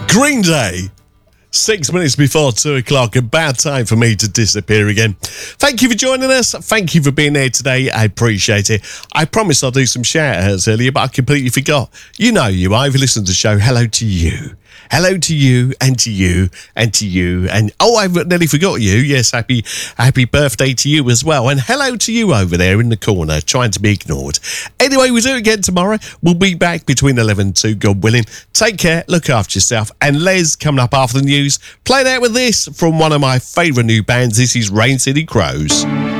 Green Day. 6 minutes before 2 o'clock, about time for me to disappear again. Thank you for joining us. Thank you for being here today. I appreciate it. I promised I'll do some shout-outs earlier, but I completely forgot. You know you. I've listened to the show. Hello to you. Hello to you, and to you, and to you, and oh, I nearly forgot you. Yes, happy birthday to you as well. And hello to you over there in the corner, trying to be ignored. Anyway, we'll do it again tomorrow. We'll be back between 11 and 2, God willing. Take care, look after yourself. And Les, coming up after the news, playing out with this from one of my favourite new bands. This is Rain City Crows.